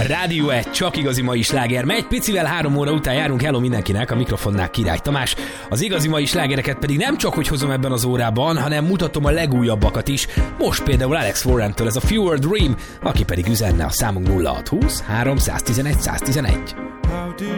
Rádió 1, csak igazi mai sláger. Egy picivel 3 óra után járunk. Hello mindenkinek, a mikrofonnál Király Tamás. Az igazi mai slágereket pedig nem csak hogy hozom ebben az órában, hanem mutatom a legújabbakat is. Most például Alex Warrentől ez a Fewer Dream, aki pedig üzenne a számunk 0620 311 111.